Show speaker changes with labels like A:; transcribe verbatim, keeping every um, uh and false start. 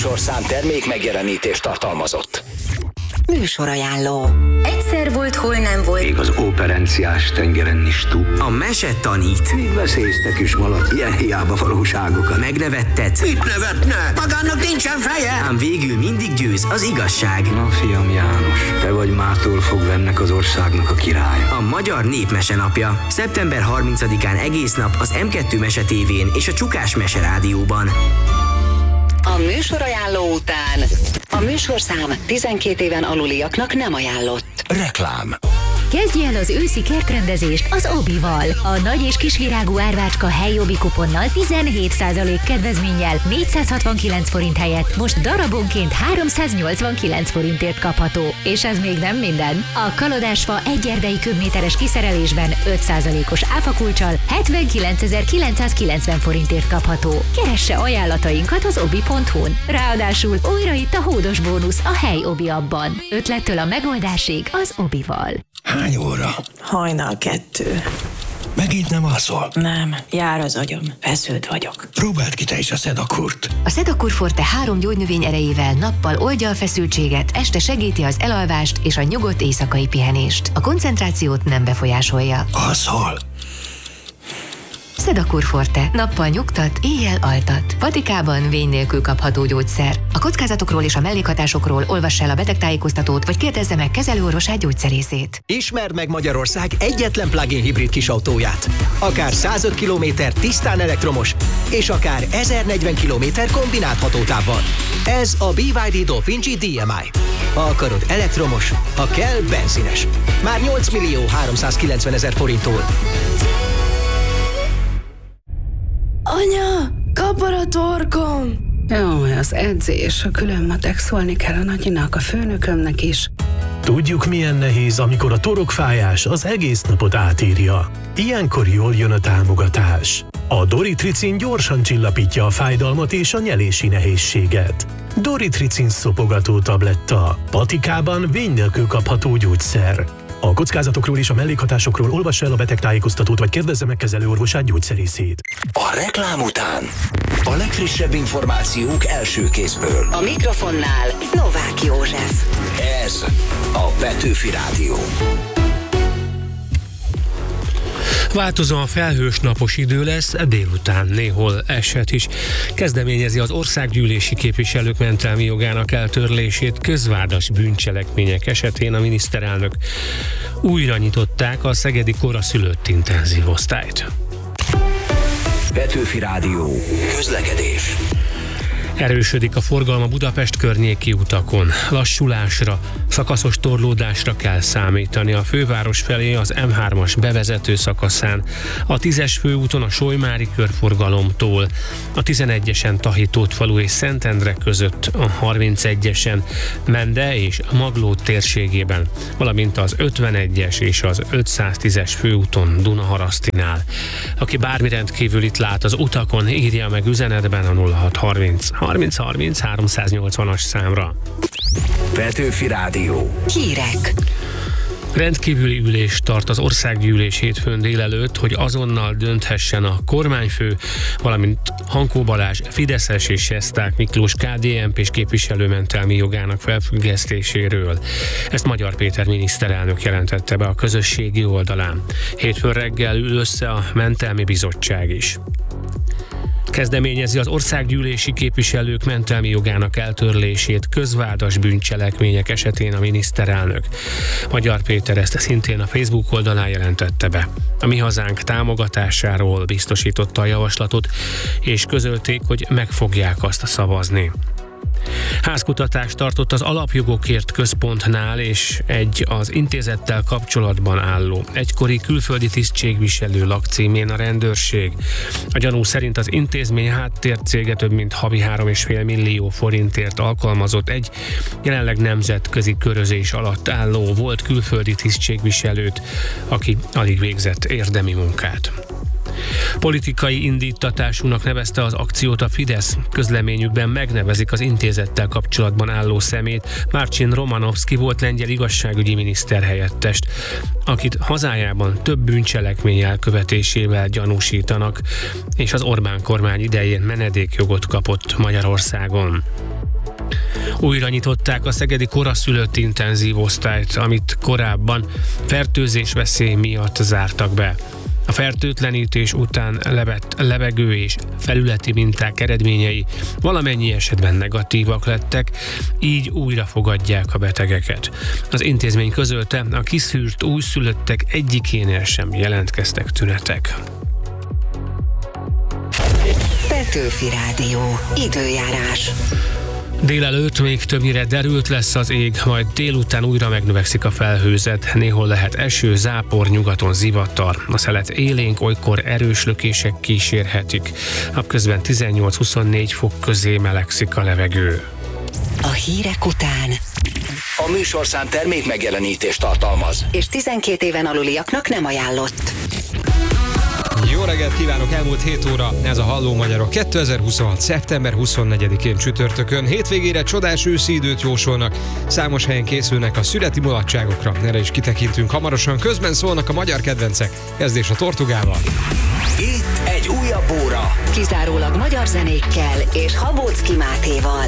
A: műsorszám termék megjelenítést tartalmazott.
B: Műsorajánló. Egyszer volt, hol nem volt.
C: Még az operenciás tengeren is túl.
D: A mese tanít.
C: Még veszélyeztek is valaki, ilyen hiába valóságokat.
D: Megnevettetsz.
C: Mit nevetne? Magának nincsen feje!
D: Ám végül mindig győz az igazság.
C: Na, fiam János, te vagy mától fogva ennek az országnak a királya.
D: A Magyar Népmese napja. szeptember harmincadikán egész nap az em kettő Mese tévén és a Csukás Mese rádióban.
B: A műsorajánló után a műsorszám tizenkét éven aluliaknak nem ajánlott.
A: Reklám.
E: Kezdje el az őszi kertrendezést az Obival. A nagy és kisvirágú árvácska helyi Obi kuponnal tizenhét százalék kedvezménnyel négyszázhatvankilenc forint helyett most darabonként háromszáznyolcvankilenc forintért kapható. És ez még nem minden. A kalodásfa egy erdei köbméteres kiszerelésben öt százalékos áfakulccsal hetvenkilencezer-kilencszázkilencven forintért kapható. Keresse ajánlatainkat az obi pont hu-n. Ráadásul újra itt a hódos bónusz a hely Obi abban. Ötlettől a megoldásig az Obival.
F: Hány óra?
G: Hajnal kettő.
F: Megint nem alszol?
G: Nem, jár az agyam, feszült vagyok.
F: Próbáld ki te is a Sedakurt.
H: A Sedakur Forte három gyógynövény erejével nappal oldja a feszültséget, este segíti az elalvást és a nyugodt éjszakai pihenést. A koncentrációt nem befolyásolja.
F: Alszol?
H: Sedakur Forte. Nappal nyugtat, éjjel altat. Patikában vény nélkül kapható gyógyszer. A kockázatokról és a mellékhatásokról olvass el a betegtájékoztatót, vagy kérdezze meg kezelőorvosát, gyógyszerészét.
I: Ismerd meg Magyarország egyetlen plug-in hibrid kisautóját. Akár százöt kilométer tisztán elektromos, és akár ezernegyven kilométer kombinált hatótávval. Ez a bé vé dé Dolphin gé dé em i. Ha akarod elektromos, ha kell benzines. Már nyolc millió háromszázkilencven ezer forinttól.
J: Anya, kapar a torkom! Jó, az edzés, a külön matek, szólni kell a nagyinak, a főnökömnek is.
K: Tudjuk, milyen nehéz, amikor a torokfájás az egész napot átírja. Ilyenkor jól jön a támogatás. A Doritricin gyorsan csillapítja a fájdalmat és a nyelési nehézséget. Doritricin szopogató tabletta. Patikában vény nélkül kapható gyógyszer. A kockázatokról és a mellékhatásokról olvass el a betegtájékoztatót, vagy kérdezze meg kezelőorvosát, gyógyszerészét.
A: A reklám után a legfrissebb információk első kézből.
B: A mikrofonnál Novák József.
A: Ez a Petőfi Rádió.
L: Változóan a felhős napos idő lesz, délután néhol eshet is. Kezdeményezi az országgyűlési képviselők mentelmi jogának eltörlését közvádas bűncselekmények esetén a miniszterelnök. Újra nyitották a szegedi koraszülött intenzív osztályt.
A: Petőfi Rádió. Közlekedés.
L: Erősödik a forgalma Budapest környéki utakon. Lassulásra, szakaszos torlódásra kell számítani a főváros felé az em hármas bevezető szakaszán, a tízes főúton a Solymári körforgalomtól, a tizenegyesen Tahitótfalu és Szentendre között, a harmincegyesen Mende és Maglód térségében, valamint az ötvenegyes és az ötszáztízes főúton Dunaharasztinál. Aki bármi rendkívülit lát az utakon, írja meg üzenetben a nulla hat harminc harminc harminc háromszáznyolcvanas számra.
A: Petőfi Rádió.
B: Hírek.
L: Rendkívüli ülést tart az országgyűlés hétfőn délelőtt, hogy azonnal dönthessen a kormányfő, valamint Hankó Balázs, Fideszes és Sesták Miklós ká dé en pés képviselőmentelmi jogának felfüggesztéséről. Ezt Magyar Péter miniszterelnök jelentette be a közösségi oldalán. Hétfőn reggel ül össze a mentelmi bizottság is. Kezdeményezi az országgyűlési képviselők mentelmi jogának eltörlését közvádas bűncselekmények esetén a miniszterelnök. Magyar Péter ezt szintén a Facebook oldalán jelentette be. A Mi Hazánk támogatásáról biztosította a javaslatot, és közölték, hogy meg fogják azt szavazni. Házkutatást tartott az Alapjogokért Központnál és egy az intézettel kapcsolatban álló egykori külföldi tisztségviselő lakcímén a rendőrség. A gyanú szerint az intézmény háttércége több mint havi három és fél millió forintért alkalmazott egy jelenleg nemzetközi körözés alatt álló volt külföldi tisztségviselőt, aki alig végzett érdemi munkát. Politikai indítatásúnak nevezte az akciót a Fidesz. Közleményükben megnevezik az intézettel kapcsolatban álló szemét, Marcin Romanovski volt lengyel igazságügyi miniszter helyettest, akit hazájában több bűncselekmény elkövetésével gyanúsítanak, és az Orbán kormány idején menedékjogot kapott Magyarországon. Újra nyitották a szegedi koraszülött intenzív osztályt, amit korábban fertőzésveszély miatt zártak be. A fertőtlenítés után lebett levegő és felületi minták eredményei valamennyi esetben negatívak lettek, így újra fogadják a betegeket. Az intézmény közölte, a kiszűrt újszülöttek egyikénél sem jelentkeztek tünetek.
B: Petőfi Rádió. Időjárás.
L: Délelőtt még többnyire derült lesz az ég, majd délután újra megnövekszik a felhőzet, néhol lehet eső, zápor, nyugaton zivatar. A szelet élénk, olykor erős lökések kísérhetik. Napközben tizennyolc-huszonnégy fok közé melegszik a levegő.
B: A hírek után
A: A műsorszám termék megjelenítést tartalmaz,
B: és tizenkét éven aluliaknak nem ajánlott.
M: Jó reggelt kívánok, elmúlt hét óra, ez a Halló Magyarok kétezer-huszonhat. szeptember huszonnegyedikén csütörtökön. Hétvégére csodás őszi időt jósolnak, számos helyen készülnek a születi mulatságokra, erre is kitekintünk hamarosan, közben szólnak a magyar kedvencek, kezdés a Tortugával.
A: Itt egy újabb óra.
B: Kizárólag magyar zenékkel és Habóczki Mátéval.